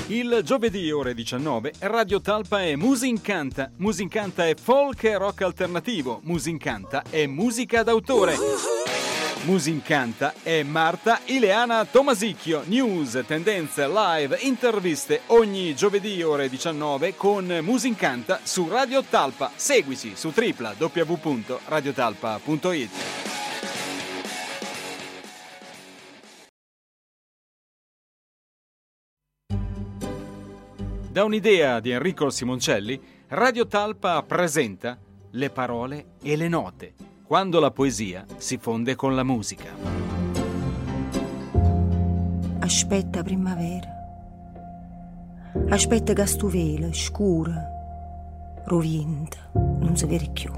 Il giovedì ore 19 Radio Talpa è Musincanta. Musincanta è folk e rock alternativo. Musincanta è musica d'autore. Musincanta è Marta Ileana Tomasicchio. News, tendenze, live, interviste ogni giovedì ore 19 con Musincanta su Radio Talpa. Seguici su www.radiotalpa.it. Da un'idea di Enrico Simoncelli, Radio Talpa presenta Le parole e le note, quando la poesia si fonde con la musica. Aspetta primavera, aspetta che sto velo scura, rovinta, non si vede più.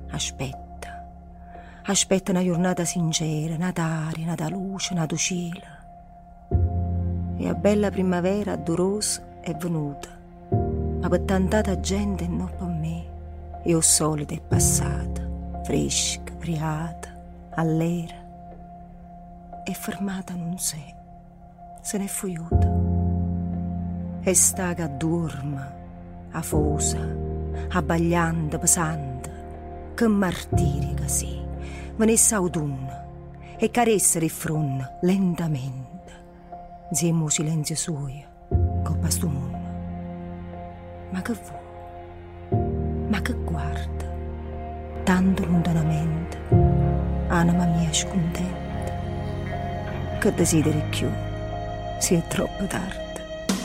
Aspetta una giornata sincera, una d'aria, una da luce, una da cielo. E a bella primavera dolorosa è venuta, ma per tantata gente e non per me. Io solita è passata, fresca, friata, allegra. E fermata non sei, se n'è fuiuta. E sta che dorma, afosa, abbagliante, pesante, che martirio che sì. Venisse autunno e caressere il fronte lentamente. Ziemo silenzio suo, coppa sto mondo. Ma che vuoi? Ma che guarda? Tanto lontanamente, anima mia scontenta. Che desideri più? Si è troppo tardi.